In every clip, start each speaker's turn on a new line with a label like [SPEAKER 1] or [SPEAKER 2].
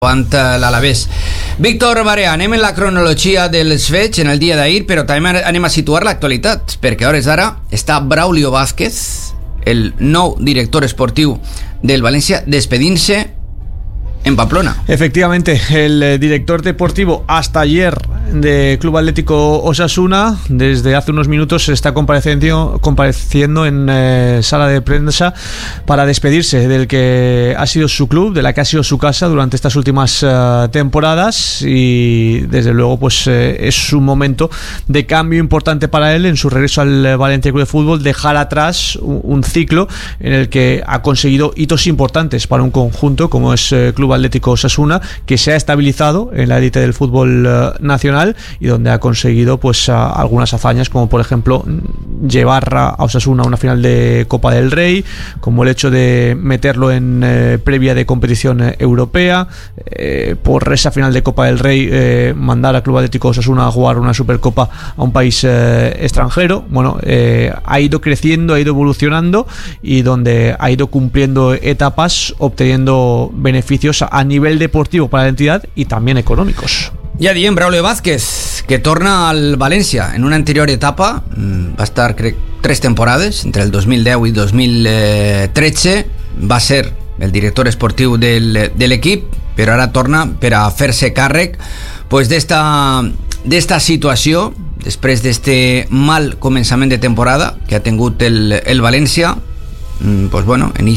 [SPEAKER 1] ante l'Alavés. Víctor Barea, anem en la cronologia dels fets en el dia d'ahir, però també anem a situar l'actualitat, perquè a hores d'ara està Braulio Vázquez, el nou director esportiu del Valencia, despedint-se en Pamplona.
[SPEAKER 2] Efectivamente, el director deportivo hasta ayer de Club Atlético Osasuna, desde hace unos minutos está compareciendo en sala de prensa para despedirse del que ha sido su club, de la que ha sido su casa durante estas últimas temporadas, y desde luego pues es un momento de cambio importante para él en su regreso al Valencia Club de Fútbol, dejar atrás un ciclo en el que ha conseguido hitos importantes para un conjunto como es Club Atlético Osasuna, que se ha estabilizado en la élite del fútbol nacional y donde ha conseguido pues algunas hazañas, como por ejemplo llevar a Osasuna a una final de Copa del Rey, como el hecho de meterlo en previa de competición europea, por esa final de Copa del Rey mandar a Club Atlético Osasuna a jugar una Supercopa a un país extranjero. Bueno, ha ido creciendo, ha ido evolucionando y donde ha ido cumpliendo etapas, obteniendo beneficios a nivel deportivo para la entidad y también econòmicos.
[SPEAKER 1] Ja diem, Braulio Vázquez, que torna al València. En una anterior etapa va estar, crec, 3 temporades, entre el 2010 i 2013, va ser el director esportiu de l'equip, però ara torna per a fer-se càrrec pues, d'esta situació, després d'este mal començament de temporada que ha tingut el València. Pues bueno, en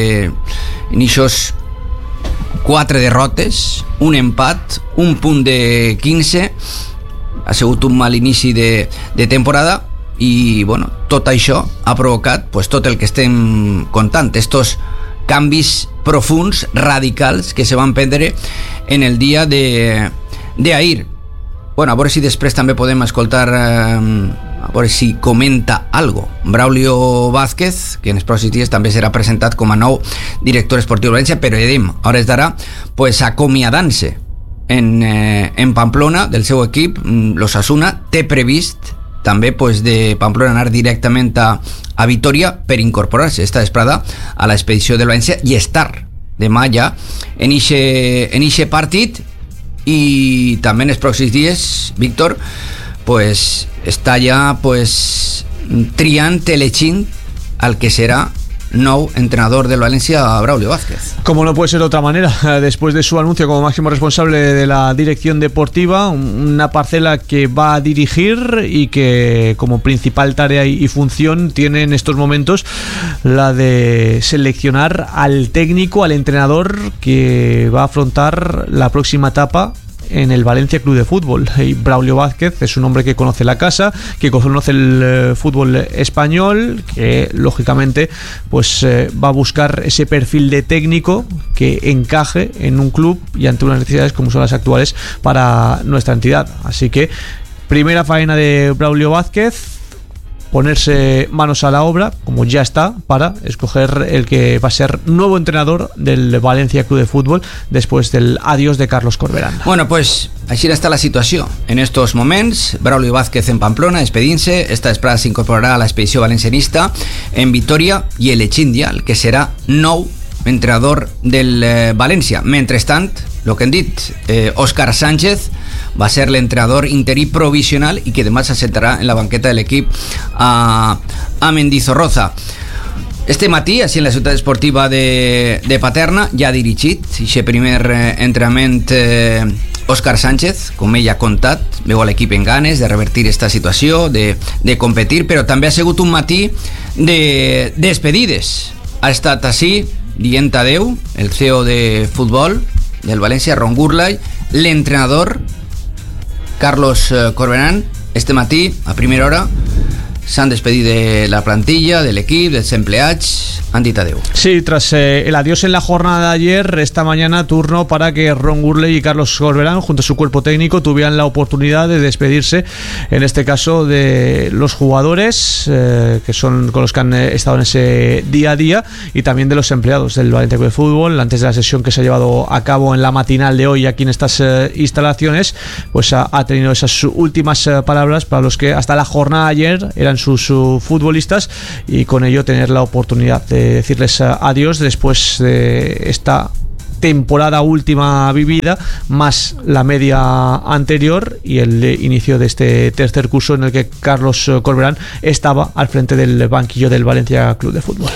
[SPEAKER 1] ixos 4 derrotes, un empat, un punt de 15, ha sigut un mal inici de temporada i bueno, tot això ha provocat pues, tot el que estem contant, estos canvis profuns, radicals que se van prendre en el dia d'ahir. Bueno, a veure si després també podem escoltar, a veure si comenta algo Braulio Vázquez, que en els pròxims dies també serà presentat com a nou director esportiu de València, però ja diem, a hores d'ara pues, acomiadant-se en Pamplona del seu equip. L'Osasuna té previst també pues, de Pamplona anar directament a Vitoria per incorporar-se esta vesprada a l'expedició del València i estar demà ja en ixe partit. I també en els pròxims dies, Víctor, pues, està ja pues, triant, elegint el que serà nou entrenador del Valencia, Braulio Vázquez.
[SPEAKER 2] Como no puede ser de otra manera, después de su anuncio como máximo responsable de la dirección deportiva, una parcela que va a dirigir y que como principal tarea y función tiene en estos momentos la de seleccionar al técnico, al entrenador que va a afrontar la próxima etapa en el Valencia Club de Fútbol. Y Braulio Vázquez es un hombre que conoce la casa, que conoce el fútbol español, que lógicamente pues va a buscar ese perfil de técnico que encaje en un club y ante unas necesidades como son las actuales para nuestra entidad. Así que primera faena de Braulio Vázquez, ponerse manos a la obra, como ya está, para escoger el que va a ser nuevo entrenador del Valencia Club de Fútbol después del adiós de Carlos Corberán.
[SPEAKER 1] Bueno, pues així està la situació en estos moments. Braulio Vázquez en Pamplona, despedint-se. Esta vesprada s'incorporarà a l'expedició valencianista en Vitoria i elegint ja el que serà nou entrenador del València. Mentrestant, el que hem dit, Óscar Sánchez va ser l'entrenador interí provisional i que demà s'assentarà en la banqueta de l'equip a Mendizorroza. Este matí, així en la ciutat esportiva de Paterna, ja ha dirigit aquest primer entrenament Óscar Sánchez, com ell ha contat, veu a l'equip en ganes de revertir esta situació, de competir, però també ha sigut un matí de despedides. Ha estat així, dient adeu, el CEO de futbol del València, Ron Gurlay, l'entrenador Carlos Corberán. Este matí, a primera hora, s'han despedit de la plantilla, del equipo, dels empleats, han dit adeu.
[SPEAKER 2] Sí, tras el adiós en la jornada de ayer, esta mañana turno para que Ron Gurley y Carlos Corberán, junto a su cuerpo técnico, tuvieran la oportunidad de despedirse, en este caso de los jugadores, que son con los que han estado en ese día a día, y también de los empleados del Valencia Club de Fútbol. Antes de la sesión que se ha llevado a cabo en la matinal de hoy aquí en estas instalaciones, pues ha tenido esas últimas palabras para los que hasta la jornada de ayer eran sus futbolistas, y con ello tener la oportunidad de decirles adiós después de esta temporada última vivida, más la media anterior y el inicio de este tercer curso en el que Carlos Corberán estaba al frente del banquillo del Valencia Club de Fútbol.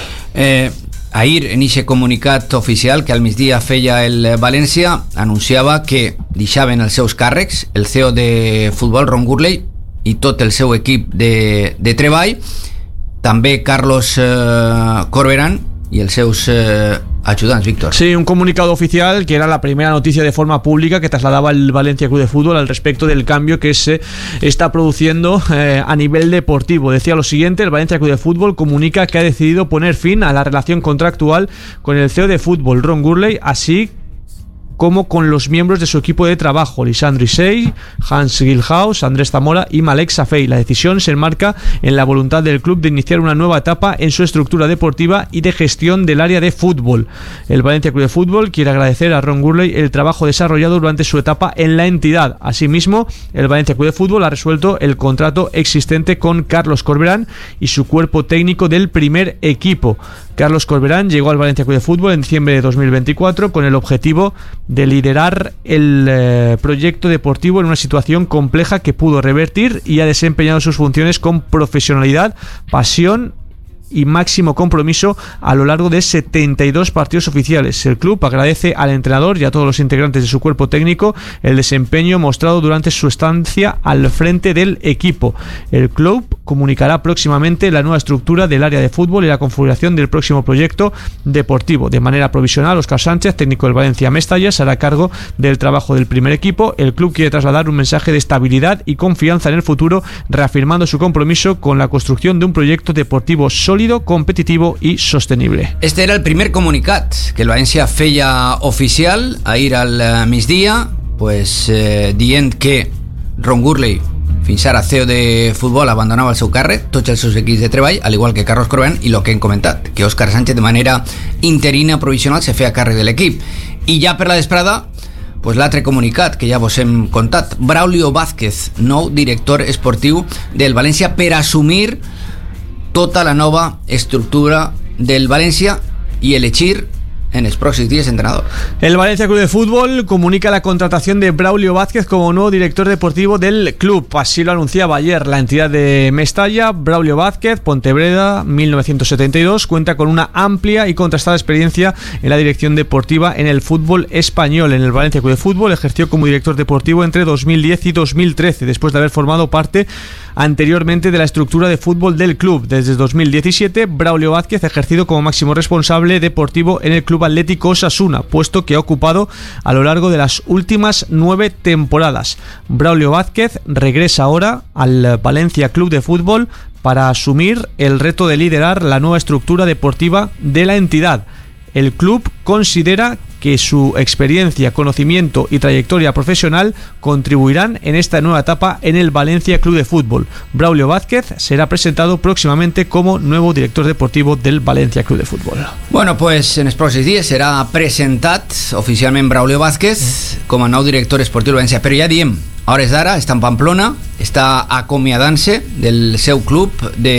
[SPEAKER 1] Ahir, en ese comunicat oficial que al migdia feia el València, anunciava que deixaven els seus càrrecs el CEO de futbol, Ron Gurley, i tot el seu equip de treball, també Carlos Corberán y els seus ayudantes, Víctor.
[SPEAKER 2] Sí, un comunicado oficial que era la primera noticia de forma pública que trasladaba el Valencia Club de Fútbol al respecto del cambio que se está produciendo a nivel deportivo. Decía lo siguiente: el Valencia Club de Fútbol comunica que ha decidido poner fin a la relación contractual con el CEO de fútbol, Ron Gurley, así como con los miembros de su equipo de trabajo, Lisandro Isey, Hans Gilhaus, Andrés Zamora y Malek Safei. La decisión se enmarca en la voluntad del club de iniciar una nueva etapa en su estructura deportiva y de gestión del área de fútbol. El Valencia Club de Fútbol quiere agradecer a Ron Gurley el trabajo desarrollado durante su etapa en la entidad. Asimismo, el Valencia Club de Fútbol ha resuelto el contrato existente con Carlos Corberán y su cuerpo técnico del primer equipo. Carlos Corberán llegó al Valencia Club de Fútbol en diciembre de 2024 con el objetivo de liderar el proyecto deportivo en una situación compleja que pudo revertir, y ha desempeñado sus funciones con profesionalidad, pasión y máximo compromiso a lo largo de 72 partidos oficiales. El club agradece al entrenador y a todos los integrantes de su cuerpo técnico el desempeño mostrado durante su estancia al frente del equipo. El club comunicará próximamente la nueva estructura del área de fútbol y la configuración del próximo proyecto deportivo. De manera provisional, Óscar Sánchez, técnico del Valencia Mestalla, se hará cargo del trabajo del primer equipo. El club quiere trasladar un mensaje de estabilidad y confianza en el futuro, reafirmando su compromiso con la construcción de un proyecto deportivo sólido, competitivo y sostenible.
[SPEAKER 1] Este era el primer comunicat que el València feia oficial ahir al migdia, pues dient que Ron Gurley, fins ara CEO de futbol, abandonava el seu càrrec, tots els seus equips de treball, al igual que Carlos Corberán, i el que hem comentat, que Óscar Sánchez de manera interina provisional se feia càrrec de l'equip. I ja per la vesprada, pues l'altre comunicat que ja vos hem contat: Braulio Vázquez, nou director esportiu del València, per assumir tota la nova estructura del València i elegir en los próximos días entrenador.
[SPEAKER 2] El Valencia Club de Fútbol comunica la contratación de Braulio Vázquez como nuevo director deportivo del club. Así lo anunciaba ayer la entidad de Mestalla. Braulio Vázquez, Pontevedra, 1972, cuenta con una amplia y contrastada experiencia en la dirección deportiva en el fútbol español. En el Valencia Club de Fútbol ejerció como director deportivo entre 2010 y 2013, después de haber formado parte anteriormente de la estructura de fútbol del club. Desde 2017, Braulio Vázquez ha ejercido como máximo responsable deportivo en el Club Atlético Osasuna, puesto que ha ocupado a lo largo de las últimas 9 temporadas. Braulio Vázquez regresa ahora al Valencia Club de Fútbol para asumir el reto de liderar la nueva estructura deportiva de la entidad. El club considera que su experiencia, conocimiento y trayectoria profesional contribuirán en esta nueva etapa en el Valencia Club de Fútbol. Braulio Vázquez será presentado próximamente como nuevo director deportivo del Valencia Club de Fútbol.
[SPEAKER 1] Bueno, pues en els pròxims dies serà presentat oficialment Braulio Vázquez com a nou director esportiu del València, però ja diem, a hores d'ara està en Pamplona, està acomiadant-se del seu club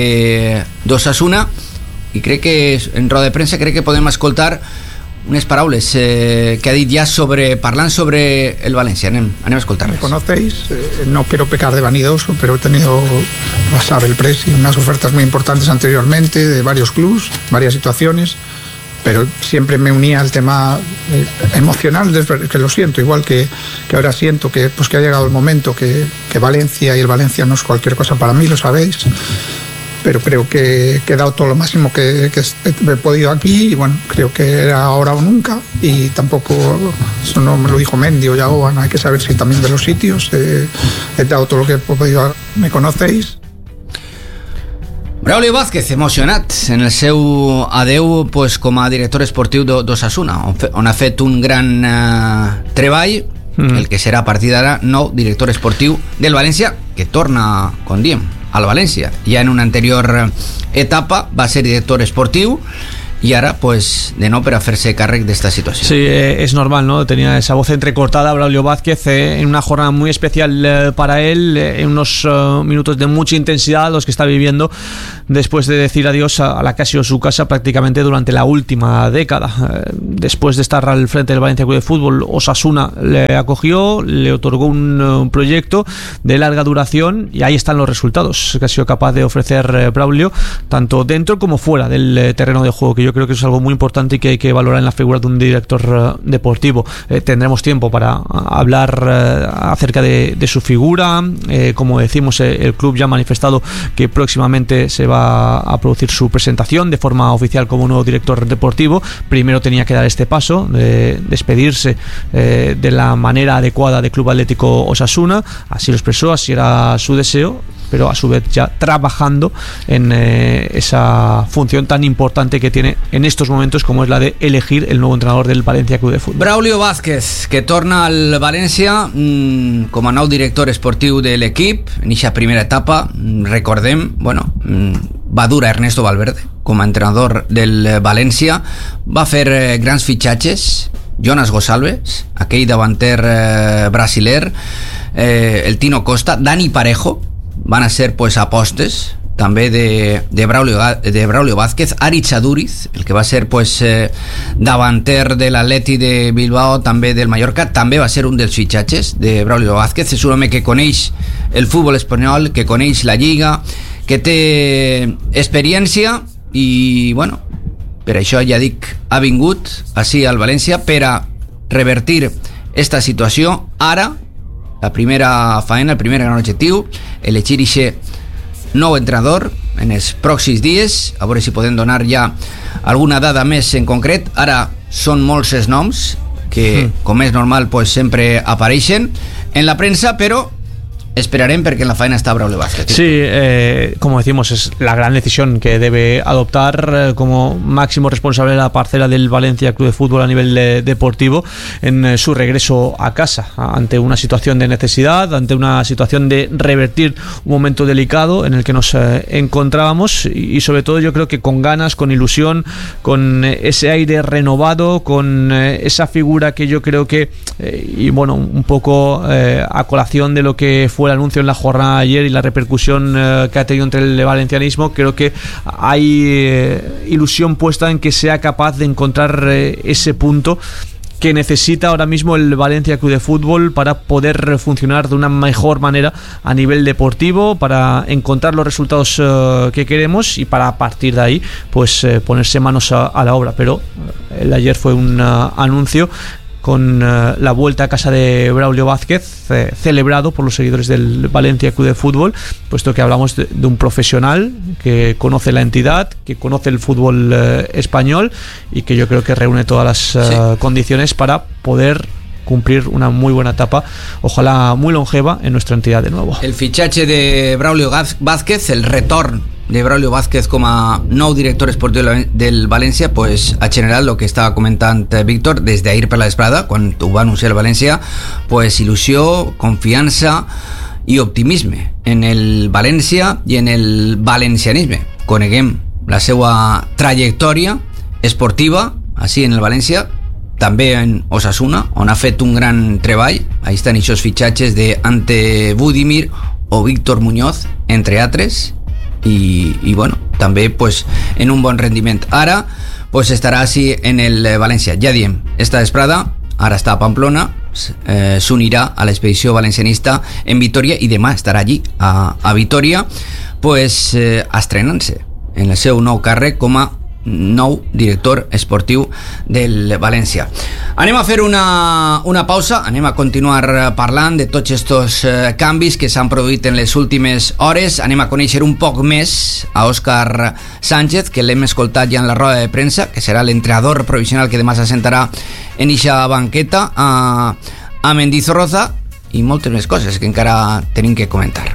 [SPEAKER 1] d'Osasuna, i crec que en roda de premsa crec que podem escoltar unes paraules que ha dit ja parlant sobre el Valencia. Anem a escoltarles.
[SPEAKER 3] Me conocéis, no quiero pecar de vanidoso, pero he tenido, el Presi, unas ofertas muy importantes anteriormente de varios clubs, varias situaciones, pero siempre me unía al tema emocional, que lo siento, igual que ahora siento que ha llegado el momento que Valencia, y el Valencia no es cualquier cosa para mí, lo sabéis, pero creo que he dado todo lo máximo que he podido aquí, y bueno, creo que era ahora o nunca, y tampoco, eso no me lo dijo Mendy o Yagoban, hay que saber si también de los sitios, he dado todo lo que he podido. Me conocéis.
[SPEAKER 1] Braulio Vázquez, emocionat en el seu adeu, pues, com a director esportiu d'Osasuna, on ha fet un gran treball, el que serà a partir d'ara nou director esportiu del València, que torna, com diem, al València. Ja en una anterior etapa va ser director esportiu i ara pues, de nou per a fer-se càrrec d'esta situació.
[SPEAKER 2] Sí, es normal, ¿no? Tenía esa voz entrecortada Braulio Vázquez en una jornada muy especial para él, en unos minutos de mucha intensidad los que está viviendo después de decir adiós a la que ha sido su casa prácticamente durante la última década. Después de estar al frente del Valencia Club de Fútbol, Osasuna le acogió, le otorgó un proyecto de larga duración y ahí están los resultados que ha sido capaz de ofrecer Braulio, tanto dentro como fuera del terreno de juego, que yo creo que eso es algo muy importante y que hay que valorar en la figura de un director deportivo. Tendremos tiempo para hablar acerca de su figura. Como decimos, el club ya ha manifestado que próximamente se va a producir su presentación de forma oficial como nuevo director deportivo. Primero tenía que dar este paso de despedirse de la manera adecuada del Club Atlético Osasuna, así lo expresó, así era su deseo, pero a su vez ya trabajando en esa función tan importante que tiene en estos momentos, como es la de elegir el nuevo entrenador del Valencia Club de Fútbol.
[SPEAKER 1] Braulio Vázquez, que torna al València com a nou director esportiu de l'equip en aquesta primera etapa. Recordem, bueno, va dur a Ernesto Valverde com a entrenador del València, va fer grans fitxatges, Jonas Gonçalves, aquell davanter brasiler, el Tino Costa, Dani Parejo, van a ser pues apostes també de Braulio Vázquez, Aritz Aduriz, el que va ser pues davanter de l'Atleti de Bilbao, també del Mallorca, també va ser un dels fitxatges de Braulio Vázquez. És un home que coneix el futbol espanyol, que coneix la Lliga, que té experiència i bueno, per això ja dic, ha vingut així al València per a revertir esta situació. Ara la primera faena, el primer gran objectiu, elegir aquest nou entrenador en els pròxims dies, a veure si podem donar ja alguna dada més en concret. Ara són molts els noms que, com és normal, pues, sempre apareixen en la premsa, però esperarem perquè en la faena está Braulio Vázquez.
[SPEAKER 2] Sí, como decimos, es la gran decisión que debe adoptar como máximo responsable de la parcela del Valencia Club de Fútbol a nivel deportivo en su regreso a casa, ante una situación de necesidad, ante una situación de revertir un momento delicado en el que nos encontrábamos, y sobre todo yo creo que con ganas, con ilusión, con ese aire renovado, con esa figura que yo creo que, y bueno, un poco a colación de lo que fue el anuncio en la jornada de ayer y la repercusión que ha tenido entre el valencianismo, creo que hay ilusión puesta en que sea capaz de encontrar ese punto que necesita ahora mismo el Valencia Club de Fútbol para poder funcionar de una mejor manera a nivel deportivo, para encontrar los resultados que queremos y para a partir de ahí pues ponerse manos a la obra. Pero el ayer fue un anuncio con la vuelta a casa de Braulio Vázquez, celebrado por los seguidores del Valencia Club de Fútbol, puesto que hablamos de un profesional que conoce la entidad, que conoce el fútbol español y que yo creo que reúne todas las condiciones para poder cumplir una muy buena etapa, ojalá muy longeva, en nuestra entidad de nuevo.
[SPEAKER 1] El fichaje de Braulio Vázquez, el retorn de Braulio Vázquez com a nou director esportiu del València, pues ha generat el que estava comentant Víctor des d'ahir per la vesprada, quan ho va anunciar el València, pues il·lusió, confiança i optimisme en el València i en el valencianisme. Coneguem la seva trajectòria esportiva així en el València, també en Osasuna, on ha fet un gran treball. Ahí estan aquests fitxatges de Ante Budimir o Víctor Muñoz, entre altres, i bueno, també pues, en un bon rendiment. Ara pues, estarà així en el València. Ja diem, esta vesprada, ara està a Pamplona, s'unirà a l'expedició valencianista en Vitoria i demà estarà allí a Vitoria pues, estrenant-se en el seu nou càrrec com a nou director esportiu del València. Anem a fer una pausa, anem a continuar parlant de tots estos canvis que s'han produït en les últimes hores. Anem a conèixer un poc més a Òscar Sánchez, que l'hem escoltat ja en la roda de premsa, que serà l'entrenador provisional que demà s'assentarà en eixa banqueta a Mendizorroza, i moltes més coses que encara tenim que comentar.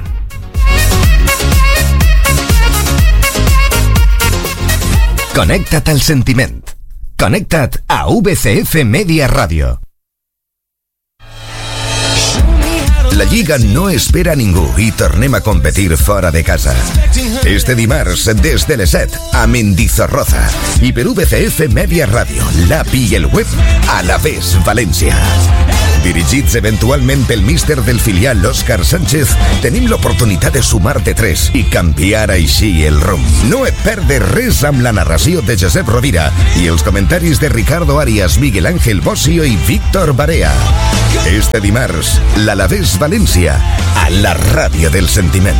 [SPEAKER 4] Connecta't al sentiment. Connecta't a VCF Media Radio. La La Lliga no espera a ningú i tornem a competir fora de casa. Este dimarts, des de les 7, a Mendizorroza. I per VCF Media Ràdio, l'API i el web, Alavés València. Dirigits eventualment pel míster del filial Òscar Sánchez, tenim l'oportunitat de sumar-te 3 i canviar així el rumb. No et perdes res amb la narració de Josep Rovira i els comentaris de Ricardo Arias, Miguel Ángel Bossio i Víctor Barea. Este dimarts, l'Alavés València, a la ràdio del sentiment.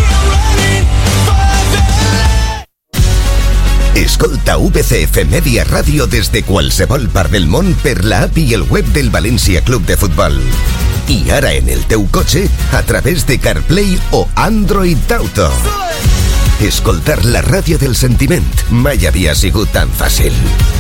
[SPEAKER 4] Escolta VCF Media Ràdio des de qualsevol part del món per la app i el web del València Club de Futbol. I ara en el teu cotxe a través de CarPlay o Android Auto. Escoltar la ràdio del sentiment mai havia sigut tan fàcil.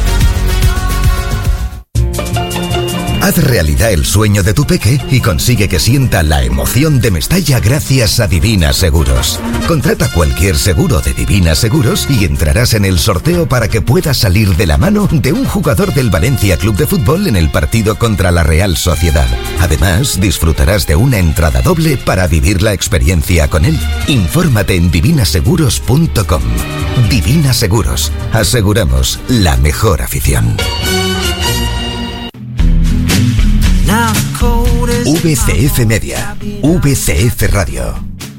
[SPEAKER 4] Haz realidad el sueño de tu peque y consigue que sienta la emoción de Mestalla gracias a Divina Seguros. Contrata cualquier seguro de Divina Seguros y entrarás en el sorteo para que puedas salir de la mano de un jugador del Valencia Club de Fútbol en el partido contra la Real Sociedad. Además, disfrutarás de una entrada doble para vivir la experiencia con él. Infórmate en divinaseguros.com. Divina Seguros. Aseguramos la mejor afición. VCF Media, VCF Radio.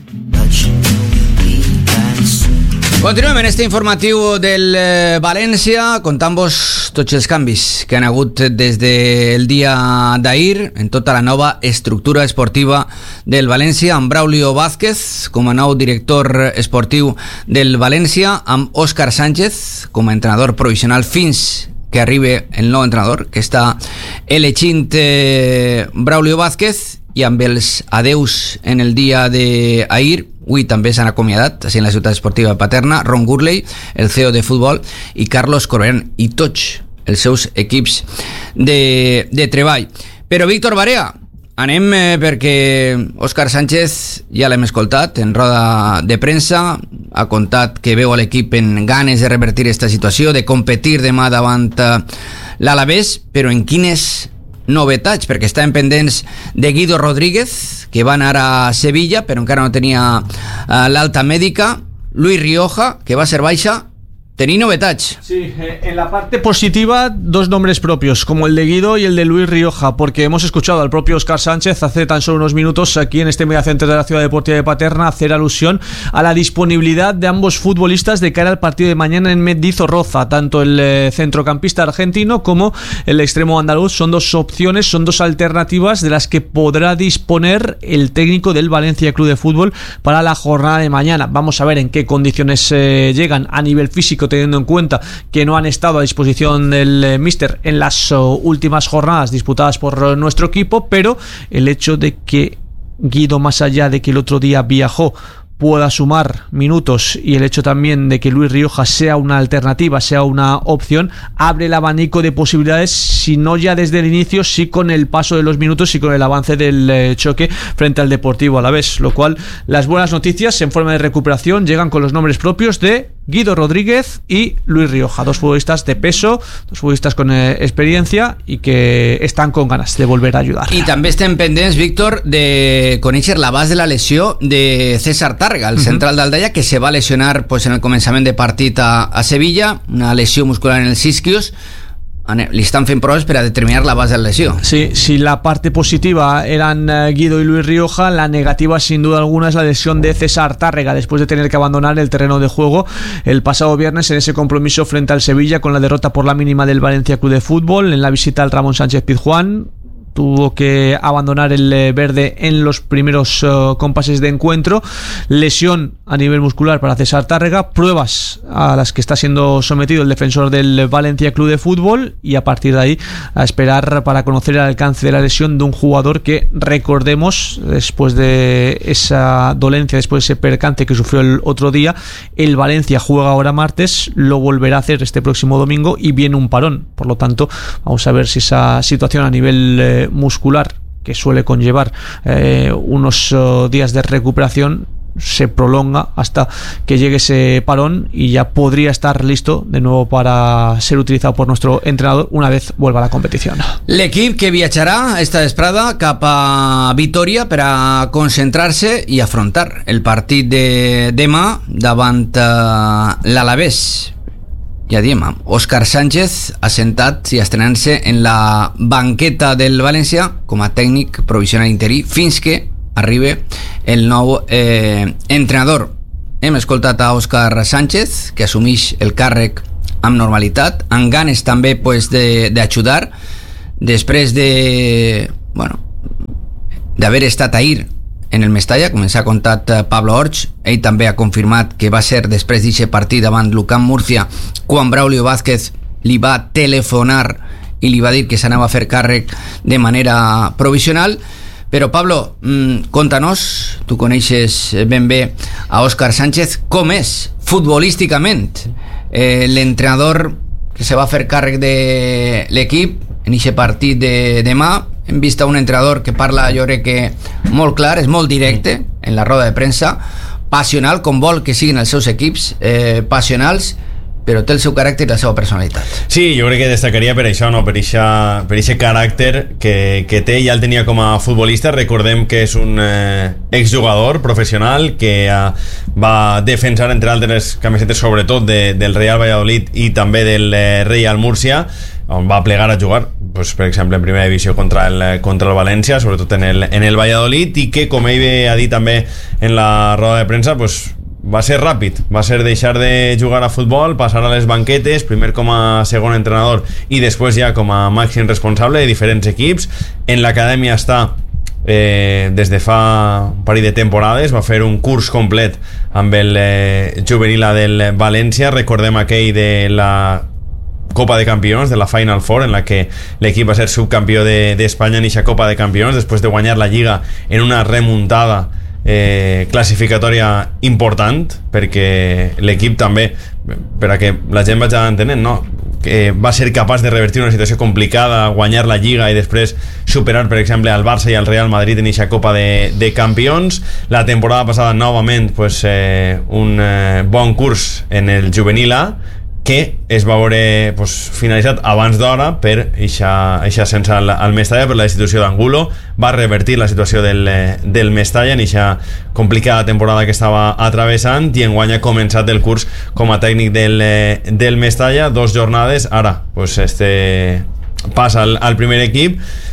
[SPEAKER 1] Continuem en este informatiu del València, contant-vos tots els canvis que han hagut des del dia d'ahir en tota la nova estructura esportiva del València, amb Braulio Vázquez com a nou director esportiu del València, amb Òscar Sánchez com a entrenador provisional fins que arribi el nou entrenador que està elegint Braulio Vázquez, i amb els adeus en el dia d'ahir. Avui també s'han acomiadat així en la ciutat esportiva de Paterna Ron Gurley, el CEO de futbol, i Carlos Corberán, i tots els seus equips de treball. Però Víctor Barea, anem perquè Òscar Sánchez ja l'hem escoltat en roda de premsa, ha contat que veu a l'equip en ganes de revertir aquesta situació, de competir demà davant l'Alavés, però en quines novetats, perquè estaven pendents de Guido Rodríguez, que va anar a Sevilla però encara no tenia l'alta mèdica, Luis Rioja, que va ser baixa. Tenía novedades.
[SPEAKER 2] Sí, en la parte positiva, dos nombres propios, como el de Guido y el de Luis Rioja, porque hemos escuchado al propio Óscar Sánchez hace tan solo unos minutos aquí en este mediacentro de la Ciudad Deportiva de Paterna hacer alusión a la disponibilidad de ambos futbolistas de cara al partido de mañana en Mendizorroza. Tanto el centrocampista argentino como el extremo andaluz son dos opciones, son dos alternativas de las que podrá disponer el técnico del Valencia Club de Fútbol para la jornada de mañana. Vamos a ver en qué condiciones llegan a nivel físico, teniendo en cuenta que no han estado a disposición del míster en las últimas jornadas disputadas por nuestro equipo, pero el hecho de que Guido, más allá de que el otro día viajó, pueda sumar minutos, y el hecho también de que Luis Rioja sea una alternativa, sea una opción, abre el abanico de posibilidades, si no ya desde el inicio, sí con el paso de los minutos y con el avance del choque frente al Deportivo Alavés, lo cual las buenas noticias en forma de recuperación llegan con los nombres propios de Guido Rodríguez y Luis Rioja, dos futbolistas de peso, dos futbolistas con experiencia y que están con ganas de volver a ayudar.
[SPEAKER 1] I també estem pendents, Víctor, de conèixer l'abast de la lesió de César Tàrrega, el central d'Aldaia, que se va lesionar en el començament de partit a Sevilla, una lesió muscular en els isquios. Le están fent proves para determinar la base de la lesión.
[SPEAKER 2] Sí, si la parte positiva eran Guido y Luis Rioja, la negativa sin duda alguna es la lesión de César Tàrrega, después de tener que abandonar el terreno de juego el pasado viernes en ese compromiso frente al Sevilla con la derrota por la mínima del Valencia Club de Fútbol en la visita al Ramón Sánchez Pizjuán. Tuvo que abandonar el verde en los primeros compases de encuentro. Lesión a nivel muscular para César Tàrrega, pruebas a las que está siendo sometido el defensor del Valencia Club de Fútbol, y a partir de ahí a esperar para conocer el alcance de la lesión de un jugador que, recordemos, después de esa dolencia, después de ese percance que sufrió el otro día, el Valencia juega ahora martes, lo volverá a hacer este próximo domingo y viene un parón. Por lo tanto, vamos a ver si esa situación a nivel muscular, que suele conllevar unos días de recuperación, se prolonga hasta que llegue ese parón y ya podría estar listo de nuevo para ser utilizado por nuestro entrenador una vez vuelva a la competición.
[SPEAKER 1] L'equip que viatjarà esta vesprada cap a Vitoria per a concentrar-se i afrontar el partit de demà davant l'Alavés. Ja diem, Òscar Sánchez assentat i estrenant-se en la banqueta del València com a tècnic provisional interí fins que arriba el nou entrenador. Hem escoltat a Òscar Sánchez, que assumeix el càrrec amb normalitat, amb ganes també pues, d'ajudar, després d'haver estat ahir en el Mestalla, com ens ha contat Pablo Orch. Ell també ha confirmat que va ser després d'aquest partit davant l'UCAM Múrcia quan Braulio Vázquez li va telefonar i li va dir que s'anava a fer càrrec de manera provisional. Però Pablo, conta-nos, tu coneixes ben bé a Òscar Sánchez, com és futbolísticament l'entrenador que se va fer càrrec de l'equip en aquest partit de demà. Hem vist un entrenador que parla, jo crec que molt clar, és molt directe en la roda de premsa, passional, com vol que siguin els seus equips, passionals, però té el seu caràcter i la seva personalitat.
[SPEAKER 5] Sí, jo crec que destacaria per això, no? per aquest caràcter que té, ja el tenia com a futbolista. Recordem que és un exjugador professional que va defensar, entre altres camisetes, sobretot del Real Valladolid i també del Real Múrcia, on va plegar a jugar, pues, per exemple, en primera divisió contra el València, sobretot en el Valladolid, i que, com ell ha dit també en la roda de premsa, pues, va ser ràpid, va ser deixar de jugar a futbol, passar a les banquetes, primer com a segon entrenador i després ja com a màxim responsable de diferents equips. En l'acadèmia està des de fa un parell de temporades, va fer un curs complet amb el juvenil del València. Recordem aquell de la Copa de Campions, de la Final Four, en la que l'equip va ser subcampió d'Espanya en aquesta Copa de Campions després de guanyar la Lliga en una remuntada classificatòria important, perquè l'equip també, per a que la gent vagi entenent, no? Que va ser capaç de revertir una situació complicada, guanyar la Lliga i després superar, per exemple, al Barça i al Real Madrid en aquesta Copa de Campions. La temporada passada, novament, pues, un bon curs en el juvenil A, que es va veure, pues, finalitzat abans d'hora per eixa ascens al Mestalla, per la destitució d'Angulo. Va revertir la situació del Mestalla en eixa complicada temporada que estava atravessant, i enguany ha començat el curs com a tècnic del Mestalla. 2 jornades, ara pues, passa al primer equip.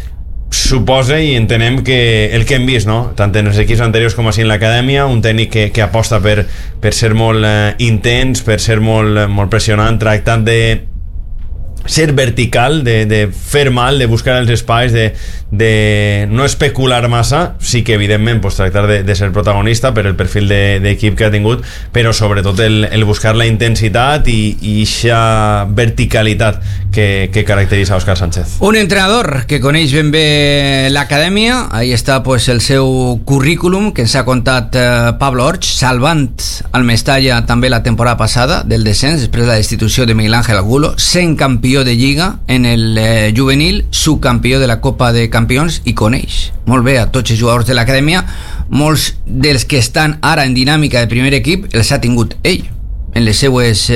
[SPEAKER 5] Suposa i entenem que el que hem vist, no? Tant en els equips anteriors com així en l'acadèmia, un tècnic que aposta per ser molt intens, per ser molt pressionant, tractant de ser vertical, de fer mal, de buscar els espais, de no especular massa. Sí que evidentment pues, tractar de ser protagonista per el perfil d'equip que ha tingut, però sobretot el buscar la intensitat i aquesta verticalitat que caracteritza Òscar Sánchez.
[SPEAKER 1] Un entrenador que coneix ben bé l'acadèmia. Ahí està pues, el seu currículum que ens ha contat Pablo Orch, salvant al Mestalla també la temporada passada del descens després de la destitució de Miguel Ángel Angulo, sent campió de Lliga en el juvenil, subcampió de la Copa de Campions, i coneix molt bé a tots els jugadors de l'acadèmia. Molts dels que estan ara en dinàmica de primer equip els ha tingut ell en les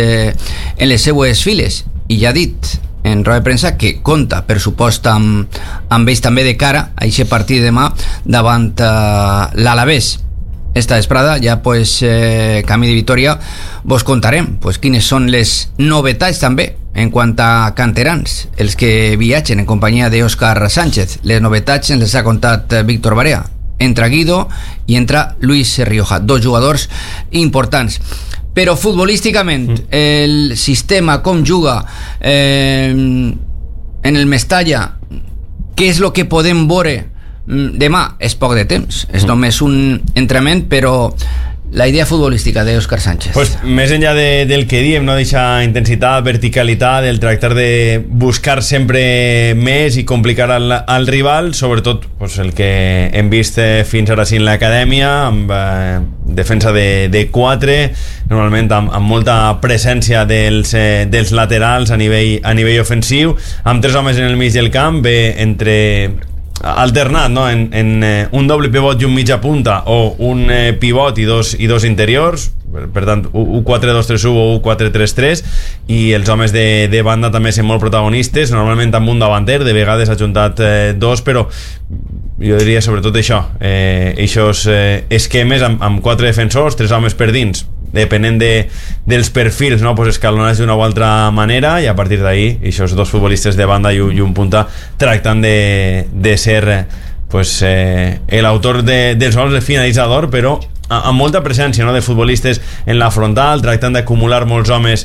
[SPEAKER 1] seues files, i ja ha dit en roda de premsa que compta, per supost, amb ells també de cara a aquest partit de demà davant l'Alavés. Esta vesprada ja pues, camí de Vitoria vos contarem pues, quines són les novetats també en quant a canterans, els que viatgen en companyia d'Òscar Sánchez. Les novetats ens les ha contat Víctor Barea. Entra Guido i entra Luis Rioja, 2 jugadors importants. Però futbolísticament el sistema, com juga en el Mestalla, què és el que podem veure demà? És poc de temps, és només un entrenament, però la idea futbolística d'Òscar Sánchez,
[SPEAKER 5] pues, més enllà del que diem, no? Deixa intensitat, verticalitat, el tractar de buscar sempre més i complicar al rival, sobretot pues, el que hem vist fins ara sí en l'acadèmia, amb defensa de 4, normalment amb molta presència dels laterals a nivell ofensiu, amb 3 homes en el mig del camp, entre alternat, no? en un doble pivot i un mitja punta, o un pivot i dos interiors, per tant un 4-2-3-1 o un 4-3-3, i els homes de banda també són molt protagonistes, normalment amb un davanter, de vegades ha juntat dos, però jo diria sobretot això, aquests esquemes amb 4 defensors, 3 homes per dins, depenent dels perfils, no? Pues escalonats d'una o altra manera, i a partir d'ahí aquests dos futbolistes de banda i un punta tractant de ser pues, l'autor dels gols, el finalitzador, però amb molta presència, no? De futbolistes en la frontal, tractant d'acumular molts homes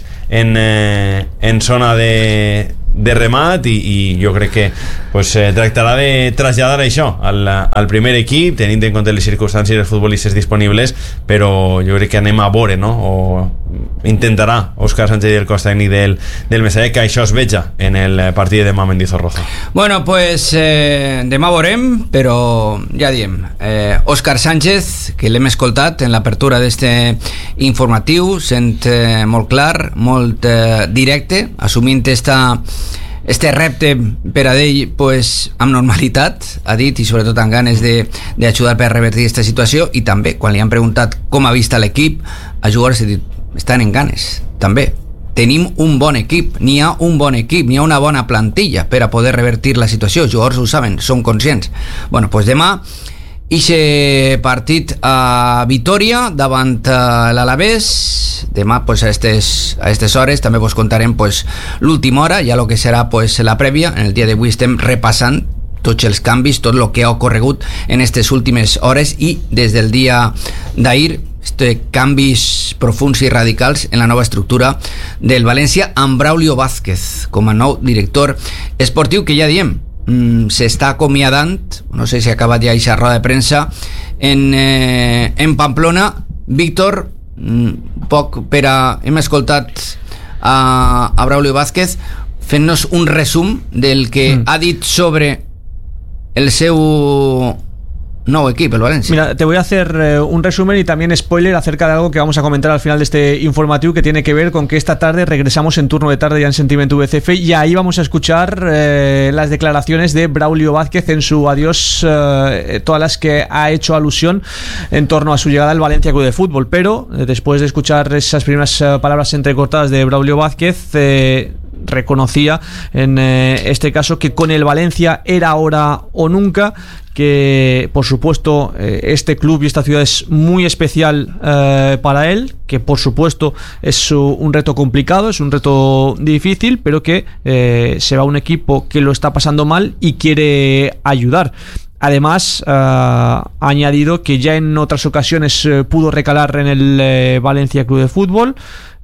[SPEAKER 5] en zona de remat, i jo crec que pues, tractarà de traslladar això al primer equip, tenint en compte les circumstàncies dels futbolistes disponibles, però jo crec que anem a veure, no? O intentarà Óscar Sánchez i el cos tècnic del Mestalla que això es veja en el partit de demà a Mendizorroza.
[SPEAKER 1] Bueno, pues demà veurem, però ja diem, Óscar Sánchez, que l'hem escoltat en l'apertura d'este informatiu, sent molt clar, molt directe, assumint este repte per a ell pues, amb normalitat, ha dit, i sobretot amb ganes d'ajudar per revertir aquesta situació, i també quan li han preguntat com ha vist l'equip, a jugadors ha dit, estan en ganes, també tenim un bon equip, n'hi ha un bon equip, n'hi ha una bona plantilla per a poder revertir la situació, els jugadors ho saben, són conscients. Bueno, pues demà ixe partit a Vitoria davant l'Alavés, demà pues, a estes hores també vos contarem pues, l'última hora, ja el que serà pues, la prèvia. En el dia d'avui estem repassant tots els canvis, tot el que ha ocorregut en aquestes últimes hores, i des del dia d'ahir canvis profunds i radicals en la nova estructura del València, amb Braulio Vázquez com a nou director esportiu, que ja diem s'està acomiadant, no sé si ha acabat ja aquesta roda de premsa en Pamplona. Víctor, poc per a... hem escoltat a Braulio Vázquez fent-nos un resum del que ha dit sobre el seu nuevo equipo, el Valencia.
[SPEAKER 2] Mira, te voy a hacer un resumen y también spoiler acerca de algo que vamos a comentar al final de este informativo, que tiene que ver con que esta tarde regresamos en turno de tarde ya en Sentimiento VCF, y ahí vamos a escuchar las declaraciones de Braulio Vázquez en su adiós, todas las que ha hecho alusión en torno a su llegada al Valencia Club de Fútbol. Pero después de escuchar esas primeras palabras entrecortadas de Braulio Vázquez, reconocía en este caso que con el Valencia era ahora o nunca, que por supuesto este club y esta ciudad es muy especial para él, que por supuesto es un reto complicado, es un reto difícil, pero que se va a un equipo que lo está pasando mal y quiere ayudar. Además, ha añadido que ya en otras ocasiones pudo recalar en el Valencia Club de Fútbol,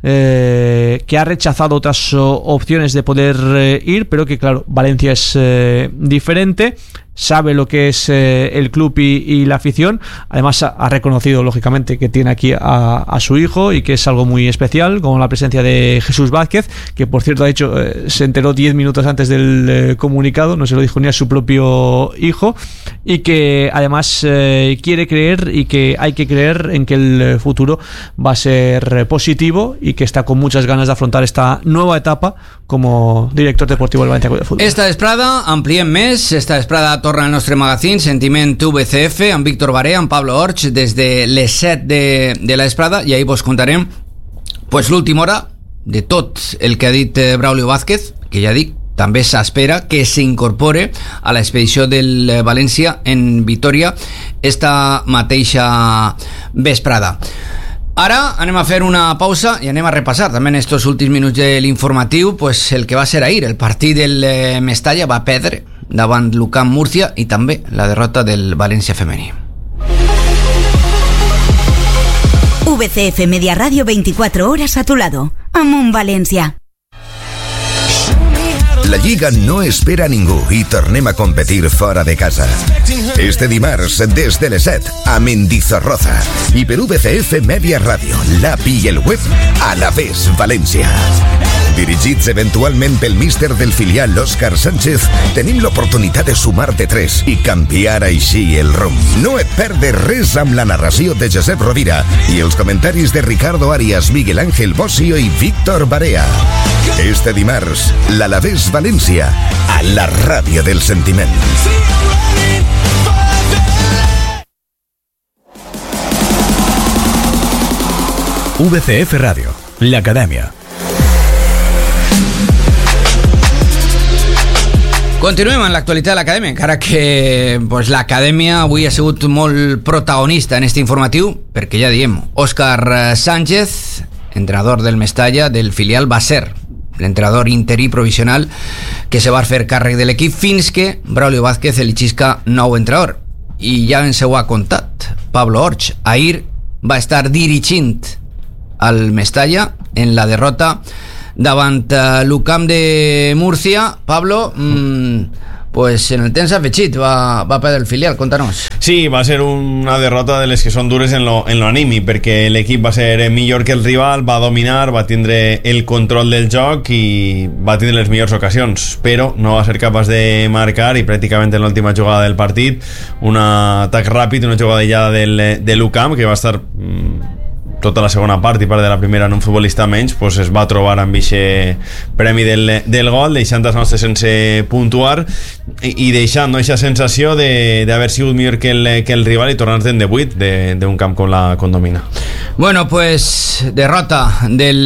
[SPEAKER 2] que ha rechazado otras opciones de poder ir, pero que claro, Valencia es diferente, sabe lo que es el club y la afición. Además ha reconocido lógicamente que tiene aquí a su hijo y que es algo muy especial, como la presencia de Jesús Vázquez, que por cierto ha dicho, se enteró 10 minutos antes del comunicado, no se lo dijo ni a su propio hijo, y que además quiere creer, y que hay que creer en que el futuro va a ser positivo, y que está con muchas ganas de afrontar esta nueva etapa como director deportivo del Valencia Club de Fútbol.
[SPEAKER 1] Esta vesprada ampliem més. Esta vesprada torna al nostre magazín Sentiment VCF amb Víctor Barea, amb Pablo Orch, des de les 7 de la vesprada, i ahí vos contarem pues, l'última hora de tot el que ha dit Braulio Vázquez, que ja dic, també s'espera que s'incorpore a l'expedició del València en Vitoria esta mateixa vesprada. Ara anem a fer una pausa i anem a repassar també en estos últims minuts de l'informatiu pues, el que va ser ahir. El partit del Mestalla va perdre davant l'UCAM Múrcia, i també la derrota del València femení.
[SPEAKER 6] VCF Media Radio, 24 horas a tu lado, amb un València.
[SPEAKER 4] La Lliga no espera a ningú i tornem a competir fora de casa. Este dimarts, des de les 7, a Mendizorroza. I per VCF Media Ràdio, l'API i el web, Alavés València. Dirigits eventualment pel míster del filial Óscar Sánchez, tenim l'oportunitat de sumar-te 3 i canviar així el rumb. No et perdes res amb la narració de Josep Rovira i els comentaris de Ricardo Arias, Miguel Ángel Bossio i Víctor Barea. Este dimarts, l'Alavés València, a la ràdio del sentiment.
[SPEAKER 7] VCF Radio, l'Acadèmia.
[SPEAKER 1] Continuem en l'actualitat de l'Acadèmia, encara que l'Acadèmia avui ha sigut molt protagonista en este informatiu, perquè ja diem, Òscar Sánchez, entrenador del Mestalla, del filial, va ser l'entrenador interí provisional que se va fer càrrec de l'equip fins que Braulio Vázquez elegisca nou entrenador. I ja ens ho ha contat Pablo Orch. Ahir va estar dirigint al Mestalla en la derrota davant l'UCAM de Múrcia. Pablo, pues en el temps afegit va perdre el filial, conta-nos.
[SPEAKER 5] Sí, va ser una derrota de les que són dures en lo anímic, perquè l'equip va ser millor que el rival, va dominar, va tindre el control del joc i va tindre les millors ocasions, però no va ser capaç de marcar, i pràcticament en l'última jugada del partit, un atac ràpid, una jugada aïllada de l'UCAM, que va estar tota la segona part i part de la primera en un futbolista menys, pues es va trobar amb aquest premi del gol, deixant els nostres sense puntuar i deixant aquesta sensació d'haver sigut millor que el rival i tornar-te'n de 8 d'un camp com la Condomina.
[SPEAKER 1] Bueno, pues derrota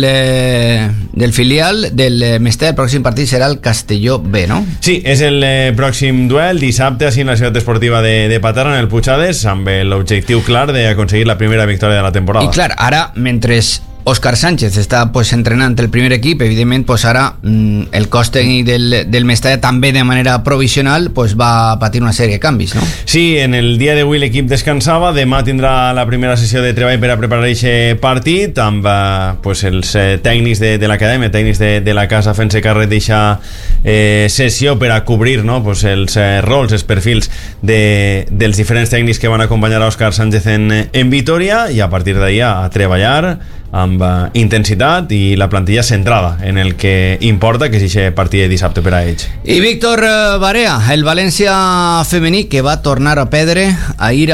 [SPEAKER 1] del filial del Mestalla. El pròxim partit serà el Castelló B, no?
[SPEAKER 5] Sí, és el pròxim duel dissabte així en la ciutat esportiva de Paterna, en el Puigades, amb l'objectiu clar d'aconseguir la primera victòria de la temporada.
[SPEAKER 1] I clar, ara, mentre Òscar Sánchez està entrenant el primer equip, evidentment ara el cos tècnic del Mestalla també de manera provisional va patir una sèrie de canvis, no?
[SPEAKER 5] Sí, en el dia d'avui l'equip descansava, demà tindrà la primera sessió de treball per a preparar aquest partit amb els tècnics de l'Acadèmia, tècnics de la casa, fent-se càrrec d'aquesta sessió per a cobrir els rols, els perfils dels diferents tècnics que van acompanyar a Òscar Sánchez en Vitoria, i a partir d'ahir a treballar amb intensitat i la plantilla centrada en el que importa, que és aquest partit de dissabte per a ells.
[SPEAKER 1] I Víctor Barea, el València femení, que va tornar a perdre ahir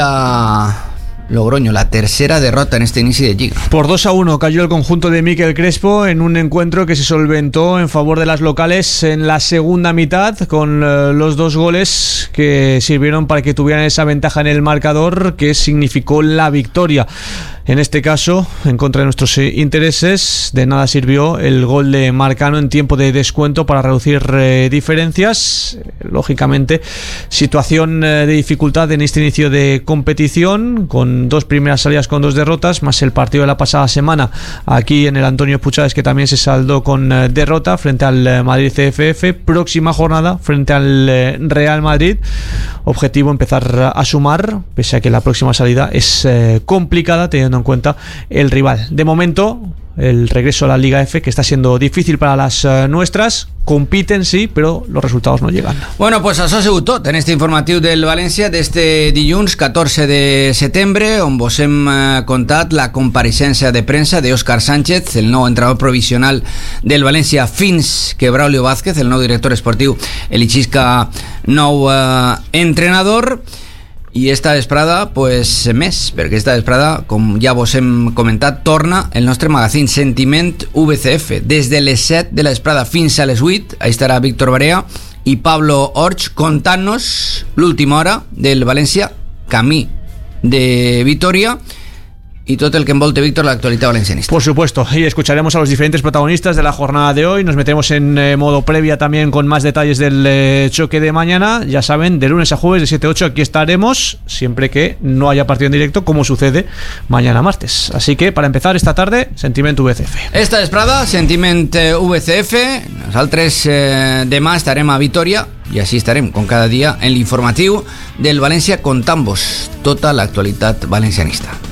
[SPEAKER 1] a Logroño, la tercera derrota en este inicio de Liga.
[SPEAKER 2] Por 2-1 cayó el conjunto de Miquel Crespo en un encuentro que se solventó en favor de las locales en la segunda mitad, con los 2 goles que sirvieron para que tuvieran esa ventaja en el marcador que significó la victoria. En este caso, en contra de nuestros intereses, de nada sirvió el gol de Marcano en tiempo de descuento para reducir diferencias. Lógicamente, situación de dificultad en este inicio de competición, con 2 primeras salidas con 2 derrotas, más el partido de la pasada semana aquí en el Antonio Puigades, que también se saldó con derrota frente al Madrid CFF. Próxima jornada frente al Real Madrid. Objetivo empezar a sumar, pese a que la próxima salida es complicada teniendo en cuenta el rival. De momento, el regreso a la Liga F, que está siendo difícil para las nuestras. Compiten, sí, però los resultados no llegan.
[SPEAKER 1] Bueno, pues això ha sigut tot en este informatiu del València d'este dilluns 14 de setembre, on vos hem contat la compareixença de premsa d'Òscar Sánchez, el nou entrenador provisional del València, fins que Braulio Vázquez, el nou director esportiu, eligisca nou entrenador. I esta vesprada, pues més, perquè esta vesprada, com ja vos hem comentat, torna el nostre magazín Sentiment VCF. Des de les 7 de la vesprada fins a les 8, ahí estarà Víctor Barea i Pablo Orch contant-nos l'última hora del València, camí de Vitoria, y todo el que envolte, Víctor, la actualidad valencianista.
[SPEAKER 2] Por supuesto, y escucharemos a los diferentes protagonistas de la jornada de hoy. Nos metemos en modo previa también con más detalles del choque de mañana. Ya saben, de lunes a jueves de 7 a 8 aquí estaremos, siempre que no haya partido en directo, como sucede mañana martes. Así que, para empezar esta tarde, Sentiment VCF.
[SPEAKER 1] Esta vesprada, Sentiment VCF. Nosaltres demà estarem a Vitoria i així estarem, com cada dia, en l'informatiu del València, contant-vos tota l'actualitat valencianista.